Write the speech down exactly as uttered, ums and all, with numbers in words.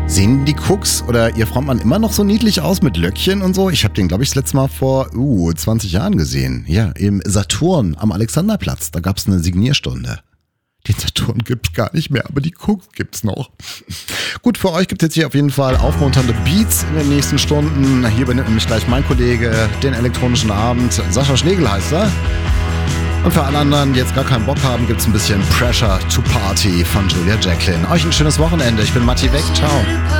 Sehen die Cooks oder ihr Frontmann immer noch so niedlich aus mit Löckchen und so? Ich habe den, glaube ich, das letzte Mal vor uh, zwanzig Jahren gesehen. Ja, im Saturn am Alexanderplatz. Da gab es eine Signierstunde. Den Saturn gibt's gar nicht mehr, aber die Cooks gibt's noch. Gut, für euch gibt's jetzt hier auf jeden Fall aufmunternde Beats in den nächsten Stunden. Hier übernimmt nämlich gleich mein Kollege den elektronischen Abend. Sascha Schlegel heißt er. Und für alle anderen, die jetzt gar keinen Bock haben, gibt's ein bisschen Pressure to Party von Julia Jacklin. Euch ein schönes Wochenende. Ich bin Matti Weg. Ciao.